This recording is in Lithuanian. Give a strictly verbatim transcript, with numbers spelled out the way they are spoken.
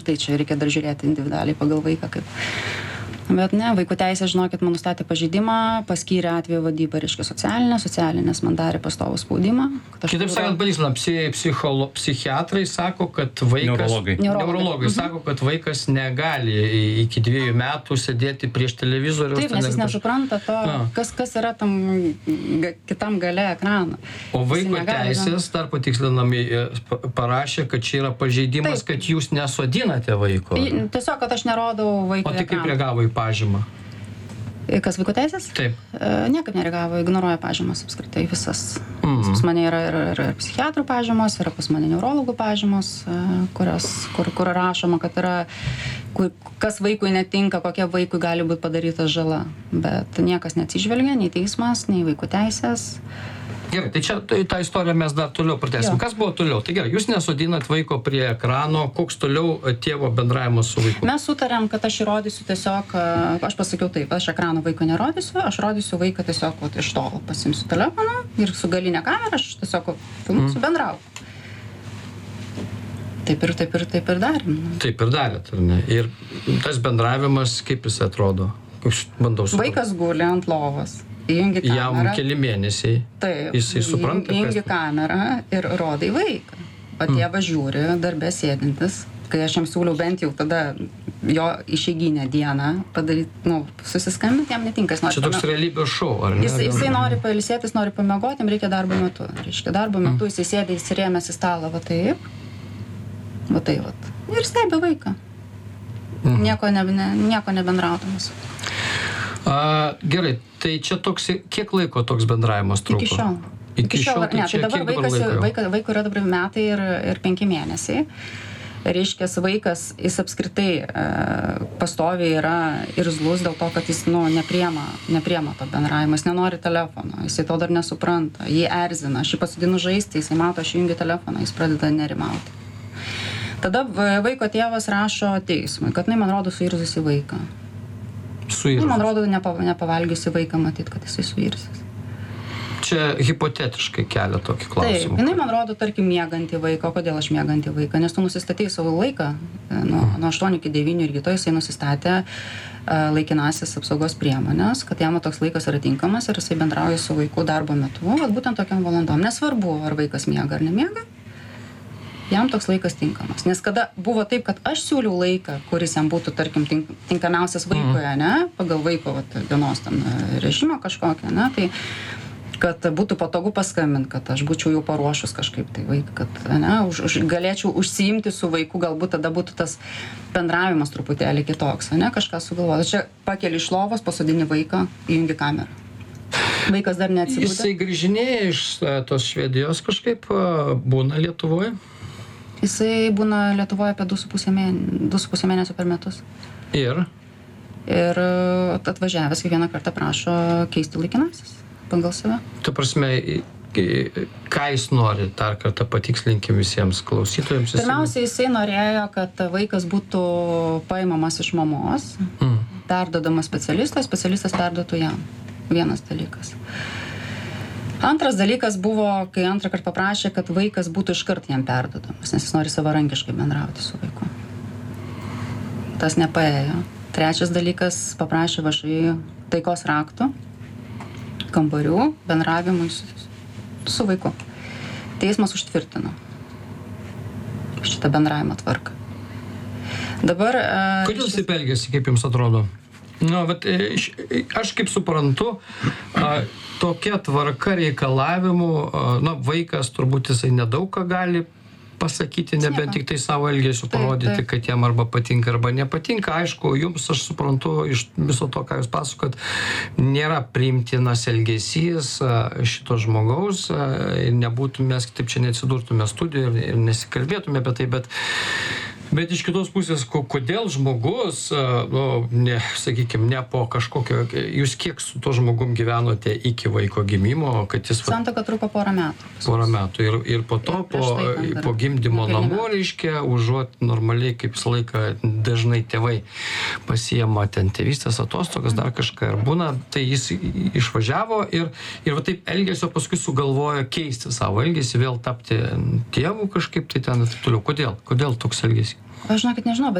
tai čia reikia dar žiūrėti individualiai pagal vaiką kaip. Bet ne, vaikų teisė, žinokit, man nustatė pažeidimą, paskyrė atvejo vadybą, reiškia socialinę, socialinės man darė pastovų spaudimą. Kitaip sakant, patikslinam, psicholo, psichiatrai sako, kad vaikas... Neurologai. Neurologai mhm. sako, kad vaikas negali iki dviejų metų sėdėti prieš televizorių. Taip, nes jis nesupranta to, kas, kas yra tam kitam gale ekrano. O vaiko teisės, dar patikslinami, parašė, kad čia yra pažeidimas, taip, kad jūs nesodinate vaiko. Tiesiog, kad aš nerodau vaiko ekraną. O tai kaip reagavo į pažymą? Kas vaiko teisės? Taip. E, niekaip nereagavo, ignoruoja pažymas apskritai visas. Mm. Pas mane yra ir, ir, ir psichiatrų pažymos, yra pas mane neurologų pažymos, kurios, kur, kur rašoma, kad yra, kur, kas vaikui netinka, kokia vaikui gali būti padaryta žala. Bet niekas neatsižvelgia, nei teismas, nei vaiko teisės. Gerai, tai čia tai, tą istoriją mes dar toliau pratęsim. Kas buvo toliau? Tai gerai, jūs nesodinat vaiko prie ekrano, koks toliau tėvo bendravimas su vaiku? Mes sutarėm, kad aš įrodysiu tiesiog, aš pasakiau taip, aš ekrano vaiko nerodysiu, aš rodysiu vaiką tiesiog vat, iš tolo, pasimsiu telefoną ir su galinė kamera aš tiesiog filmuosiu mm. bendrau. Taip ir taip ir taip ir darėm. Taip ir darėt, ar ne? Ir tas bendravimas, kaip jis atrodo? Bandau suprasti. Vaikas guli ant lovos. Įjungi kamerą. Jam keli mėnesiai. Taip. Jisai supranta, įjungi kas... kamerą ir rodai vaiką. O tėvas žiūri, darbė sėdintis. Kai aš jam siūliau bent jau tada jo išeiginę dieną padaryti, nu, susiskambinti, jam netinka. Čia toks pame... realybės šou, ar ne? Jis, jisai nori pailsėtis, nori pamiegoti, jam reikia darbo metu. Reiškia, darbo metu mm. jisai sėdė, įsirėmęs į stalą, va taip. Va taip, va. Ir stebi vaiką. Mm. Nieko, ne, ne, nieko nebendraudamas. A, gerai, tai čia toks, kiek laiko toks bendravimas truko? Iki šiol. Iki, Iki šiol, šiol ne, tai dabar vaikas, vaikas, vaikų yra dabar metai ir, ir penki mėnesiai. Reiškia, vaikas, jis apskritai e, pastoviai yra irzlus dėl to, kad jis nu, nepriema, nepriema to bendravimo, jis nenori telefono, jisai to dar nesupranta, jį erzina, aš jį pasidinu žaisti, jisai mato, aš jungiu telefoną, jis pradeda nerimauti. Tada vaiko tėvas rašo teismui, kad, na, man rodo, suirzusi vaiką. Suirzus. Man rodo, nepa, nepavalgiusi vaiką matyt, kad jisai suirsis. Čia hipotetiškai kelia tokį klausimą. Taip, jinai man rodo, tarkim, miegantį vaiką. O kodėl aš miegantį vaiką? Nes tu nusistatei savo laiką nuo, nuo aštuonių iki devynių ir rytoj jisai nusistatė uh, laikinasis apsaugos priemonės, kad jam toks laikas yra tinkamas ir jisai bendrauja su vaiku darbo metu, vat būtent tokiam valandom. Nesvarbu, ar vaikas miega ar nemiega. Jam toks laikas tinkamas. Nes kada buvo taip, kad aš siūliau laiką, kuris jam būtų, tarkim, tink, tinkamiausias vaikui, ne, pagal vaiko vat, dienos tam režimą kažkokią, ne, tai kad būtų patogu paskambinti, kad aš būčiau jau paruošus kažkaip tai vaiką, kad, ne, už, už, galėčiau užsiimti su vaiku, galbūt tada būtų tas bendravimas truputėlį kitoks, ne, kažką sugalvoti. Čia pakeli iš lovos, pasodini vaiką, įjungi kamerą. Vaikas dar neatsibūdė. Jisai grįžinėja iš tos Švedijos kažkaip, būna Lietuvoje? Jisai būna Lietuvoje apie du su pusė mėnesio per metus. Ir? Ir atvažiavęs kiekvieną kartą prašo keisti laikinasis pagal save. Tu prasme, ką jis nori, dar kartą patikslinkim visiems klausytojams. Pirmiausia, jisai norėjo, kad vaikas būtų paimamas iš mamos, mm. perdodamas specialistas, specialistas perduotų jam. Vienas dalykas. Antras dalykas buvo, kai antrą kartą paprašė, kad vaikas būtų iškart jam perduodamas, nes jis nori savarankiškai bendrauti su vaiku. Tas nepaėjo. Trečias dalykas, paprašė vašai taikos raktų, kambarių, bendravimui su, su vaiku. Teismas užtvirtino šitą bendravimo tvarką. Dabar... Kodėl jis taip elgiasi, kaip jums atrodo? Nu, bet aš kaip suprantu, tokia tvarka reikalavimų, na, vaikas turbūt jisai nedaug ką gali pasakyti, nebent tik tai savo elgesiu parodyti, taip, taip. Kad jam arba patinka, arba nepatinka. Aišku, jums, aš suprantu, iš viso to, ką jūs pasakot, nėra priimtinas elgesys šito žmogaus, ir nebūtume, mes taip čia neatsidurtume studijoje ir nesikalbėtume apie tai, bet Bet iš kitos pusės, kodėl žmogus, nu, ne, sakykime, ne po kažkokio, jūs kiek su to žmogum gyvenote iki vaiko gimimo, kad jis... Santuoka truko porą metų. Porą metų. Ir, ir po to, po, po gimdymo namų, reiškia, užuot normaliai, kaip visą laiką dažnai tėvai pasiema ten tėvystės atostogas, dar kažką ir būna, tai jis išvažiavo ir, ir va taip elgesio paskui sugalvojo keisti savo elgesį, vėl tapti tėvu kažkaip tai ten ir taip toliau. Kodėl? Kodėl toks elgesys? aš žinokit nežinau bet